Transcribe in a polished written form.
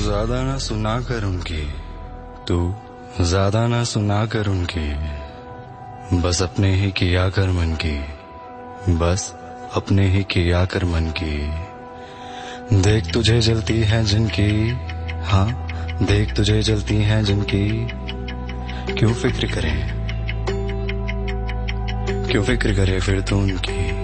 ज्यादा ना सुना कर उनकी, तू ज्यादा ना सुना कर उनकी, बस अपने ही किया कर मन की, बस अपने ही किया कर मन की। देख तुझे जलती है जिनकी, हाँ देख तुझे जलती है जिनकी, क्यों फिक्र करे फिर तू उनकी।